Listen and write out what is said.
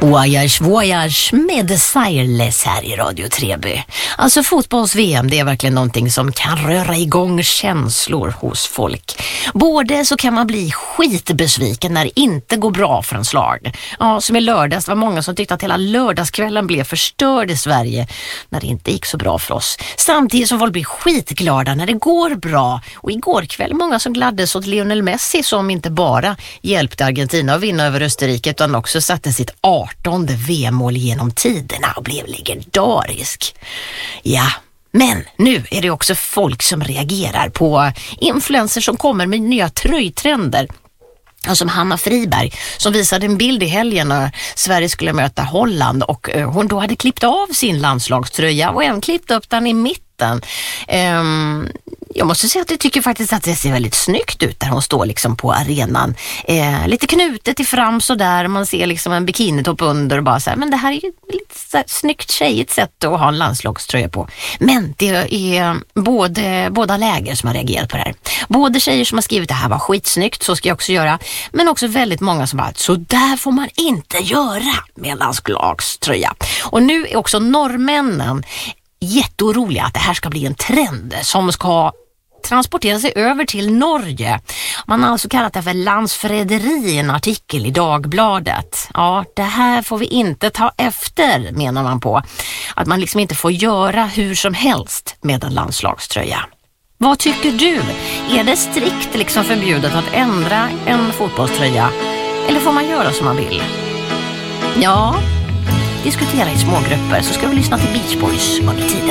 Voyage, voyage med Desireless här i Radio Treby. Alltså fotbolls-VM, det är verkligen någonting som kan röra igång känslor hos folk. Både så kan man bli skitbesviken när det inte går bra för en slag. Ja, som i lördags var många som tyckte att hela lördagskvällen blev förstörd i Sverige när det inte gick så bra för oss. Samtidigt som folk blir skitglada när det går bra. Och igår kväll många som gladdes åt Lionel Messi som inte bara hjälpte Argentina att vinna över Österrike utan också satte sitt 18:e VM-mål genom tiderna och blev legendarisk. Ja, men nu är det också folk som reagerar på influencers som kommer med nya tröjtrender. Som Hanna Friberg som visade en bild i helgen när Sverige skulle möta Holland och hon då hade klippt av sin landslagströja och även klippt upp den i mitten. Jag måste säga att jag tycker faktiskt att det ser väldigt snyggt ut där hon står liksom på arenan. Lite knutet i fram så där, man ser liksom en bikinitopp under och bara så här, men det här är ju lite så här snyggt tjejigt sätt att ha en landslagströja på. Men det är båda läger som har reagerat på det här. Både tjejer som har skrivit det här var skitsnyggt, så ska jag också göra, men också väldigt många som bara, så där får man inte göra med en landslagströja. Och nu är också norrmännen jätteoroliga att det här ska bli en trend som ska transportera sig över till Norge. Man har alltså kallat det för landsförräderi i en artikel i Dagbladet. Ja, det här får vi inte ta efter, menar man på. Att man liksom inte får göra hur som helst med en landslagströja. Vad tycker du? Är det strikt liksom förbjudet att ändra en fotbollströja? Eller får man göra som man vill? Ja, diskutera i små grupper så ska vi lyssna till Beach Boys under tiden.